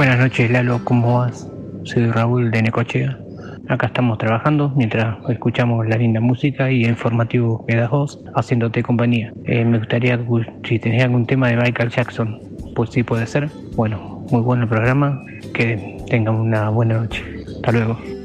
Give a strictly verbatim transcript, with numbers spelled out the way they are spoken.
Buenas noches, Lalo, ¿cómo vas? Soy Raúl de Necochea. Acá estamos trabajando mientras escuchamos la linda música y el informativo que das vos, haciéndote compañía. Eh, me gustaría, si tenés algún tema de Michael Jackson, pues sí puede ser. Bueno, muy bueno el programa, que tengan una buena noche. Hasta luego.